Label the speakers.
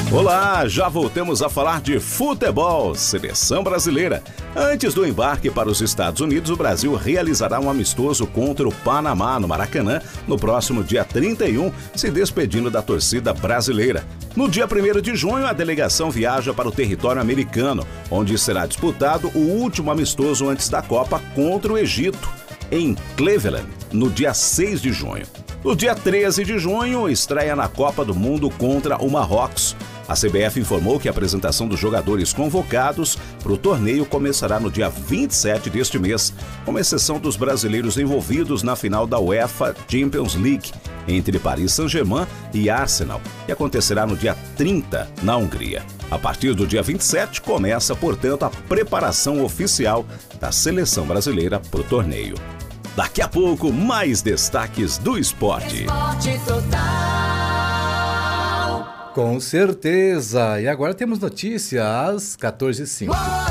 Speaker 1: Olá, já voltamos a falar de futebol, seleção brasileira. Antes do embarque para os Estados Unidos, o Brasil realizará um amistoso contra o Panamá no Maracanã no próximo dia 31, se despedindo da torcida brasileira. No dia 1º de junho, a delegação viaja para o território americano, onde será disputado o último amistoso antes da Copa contra o Egito, em Cleveland, no dia 6 de junho. No dia 13 de junho, estreia na Copa do Mundo contra o Marrocos. A CBF informou que a apresentação dos jogadores convocados para o torneio começará no dia 27 deste mês, com exceção dos brasileiros envolvidos na final da UEFA Champions League, entre Paris Saint-Germain e Arsenal, que acontecerá no dia 30, na Hungria. A partir do dia 27, começa, portanto, a preparação oficial da seleção brasileira para o torneio. Daqui a pouco, mais destaques do esporte.
Speaker 2: Esporte Total.
Speaker 3: Com certeza. E agora temos notícia às 14h05.